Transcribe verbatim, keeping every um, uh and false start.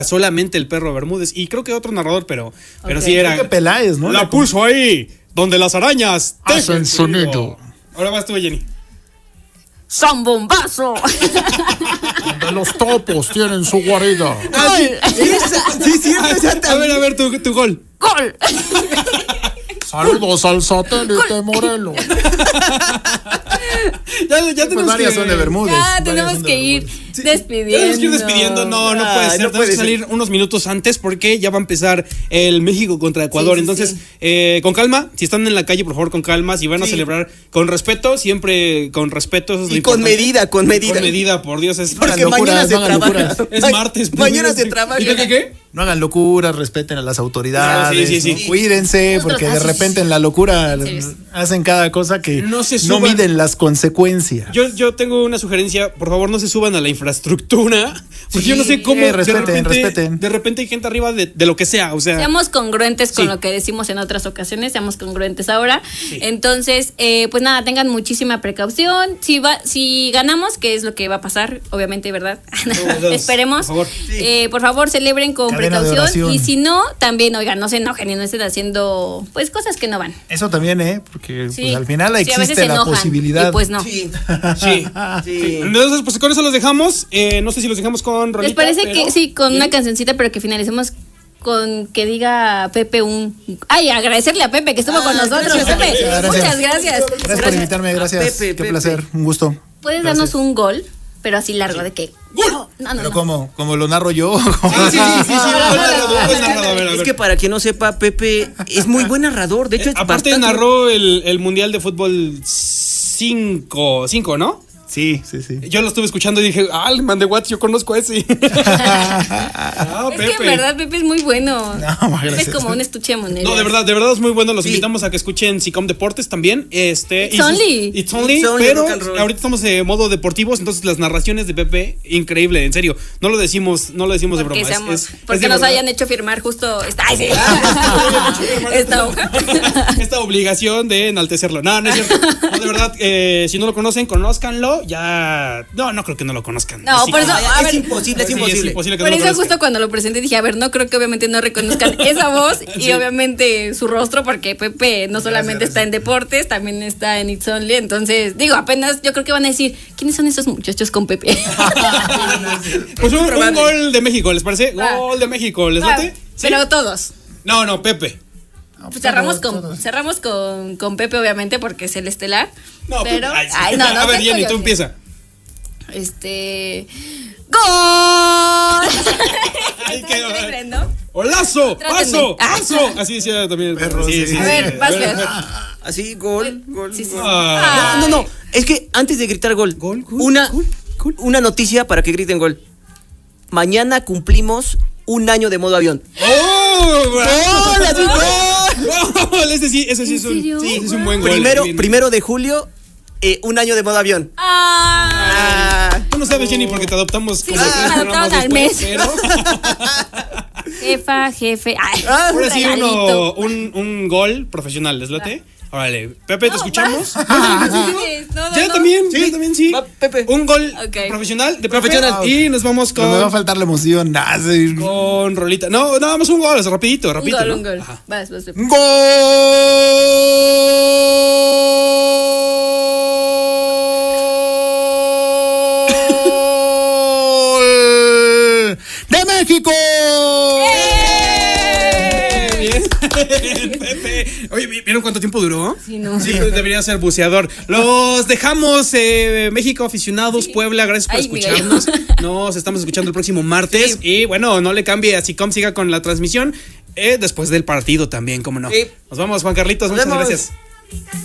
solamente el Perro Bermúdez y creo que otro narrador, pero, okay. pero sí era. Creo que Peláez, ¿no? La puso ahí, donde las arañas hacen sonido. Ahora vas tú, Jenny. ¡Son bombazo! Donde los topos tienen su guarida. Ah, sí, sí, sí, a ver, a ver, tu, tu gol. ¡Gol! Saludos al satélite Morelos. ya, ya tenemos pues varias que... son de Bermúdez. Ya tenemos que ir sí. despidiendo. Tenemos que ir despidiendo. No, no ah, puede ser. No tenemos puede que ser. salir unos minutos antes porque ya va a empezar el México contra Ecuador. Sí, sí, Entonces, sí. Eh, con calma. Si están en la calle, por favor, con calma. Si van a sí. celebrar con respeto, siempre con respeto. Eso es lo y con medida, con medida. Con medida, por Dios. Es porque mañana se trabaja. Es martes. Mañana se trabaja. ¿Y qué, qué? No hagan locuras, respeten a las autoridades. Sí, sí, sí. ¿no? Cuídense, porque de repente en la locura sí. hacen cada cosa que no, se no miden las consecuencias. Yo, yo tengo una sugerencia, por favor no se suban a la infraestructura, porque sí, yo no sé cómo eh, respeten, de, repente, respeten. de repente hay gente arriba de, de lo que sea, o sea. Seamos congruentes con sí. lo que decimos en otras ocasiones, seamos congruentes ahora. Sí. Entonces, eh, pues nada, tengan muchísima precaución. Si va, si ganamos, que es lo que va a pasar, obviamente, ¿verdad? Esperemos. Por favor, sí. eh, por favor celebren con Cadena precaución y si no, también, oigan, no se enojen y no estén haciendo pues cosas que no van. Eso también, ¿eh? Porque sí. pues, al final sí, existe la posibilidad. Y pues no. Sí. Sí. sí. Entonces, pues con eso los dejamos. Eh, no sé si los dejamos con Rolita. ¿Les parece pero... que sí, con ¿Sí? una cancioncita, pero que finalicemos con que diga Pepe un... Ay, agradecerle a Pepe que estuvo ah, con nosotros. Gracias, Pepe, gracias. muchas gracias. Gracias. Gracias por invitarme, gracias. Pepe, Qué Pepe. placer, un gusto. ¿Puedes gracias. darnos un gol? Pero así largo, sí. ¿De qué? No, no, ¿Pero no. cómo? ¿Cómo lo narro yo? Sí, sí, sí, sí, sí. Es que para quien no sepa, Pepe es muy buen narrador. De hecho, eh, es aparte bastante... narró el, el Mundial de Fútbol cinco, ¿no? Sí, sí, sí. Yo lo estuve escuchando y dije, ah, el man de Watts, yo conozco a ese. ah, es Pepe. que en verdad Pepe es muy bueno. No, Pepe es como un estuche de monedas. No, de verdad, de verdad es muy bueno. Los sí. invitamos a que escuchen Sicom Deportes también. Este, It's only. It's only, It's only pero ahorita estamos en modo deportivos, entonces las narraciones de Pepe, increíble, en serio. No lo decimos, no lo decimos de broma. Seamos, es, es, porque es nos verdad. hayan hecho firmar justo esta, ay, sí. esta hoja. Esta obligación de enaltecerlo. No, no es cierto. No, de verdad, eh, si no lo conocen, conózcanlo. Ya. No, no creo que no lo conozcan. No, por eso, a es ver, imposible, es sí, imposible. Es imposible que por no eso lo justo cuando lo presenté dije, a ver, no creo que obviamente no reconozcan esa voz sí. y obviamente su rostro, porque Pepe no solamente gracias, está gracias. en deportes, también está en It's Only, entonces, digo, apenas yo creo que van a decir, ¿quiénes son esos muchachos con Pepe? Pues un, un gol de México, ¿les parece? Ah. Gol de México, ¿les late? Ah, ¿sí? Pero todos. No, no, Pepe. No, pues cerramos con todos. cerramos con, con Pepe, obviamente, porque es el estelar. No, pero ay, sí. ay, no, no, a ver, Jenny, tú empieza. Este. ¡Gol! Ay, qué ¿no? ¡Olazo! ¡Paso! ¡Paso! Así decía también el perro. Sí, sí, a ver, vas a ver. Así, gol, gol, sí, sí. gol. Ah. No, no, no. Es que antes de gritar gol, gol, gol una, gol, gol. una noticia para que griten gol. Mañana cumplimos un año de modo avión. ¡Oh! ¡Gol! ¡Así gol! ¡Gol! Ese sí, ese sí es un, sí, es un buen gol. Primero, primero de julio. Eh, un año de modo avión. Ah, Tú no sabes, Jenny, porque te adoptamos sí, como sí, tres adoptamos al mes. Pero... Jefa, jefe. Ay, ahora sí, uno, un, un gol profesional, ¿les late? Órale, Pepe, ¿te no, escuchamos? Ah, no, ya no. también, sí, ya también sí. Va, Pepe. Un gol okay. profesional de profesional. Pepe, y nos vamos con. No me va a faltar la emoción. Nah, sí. Con Rolita. No, nada más un gol, es rapidito, rapidito. Un gol, ¿no? un gol. Ajá. Vas, vas, vas. ¡Gol! ¡De México! Pepe. Oye, ¿vieron cuánto tiempo duró? Sí, no. Sí, debería ser buceador. Los dejamos, eh, México aficionados, sí. Puebla, gracias por Ay, escucharnos. Nos estamos escuchando el próximo martes. Sí. Y bueno, no le cambie a Sicom, siga con la transmisión. Eh, después del partido también, cómo no. Sí. Nos vamos, Juan Carlitos, Nos muchas vemos. gracias.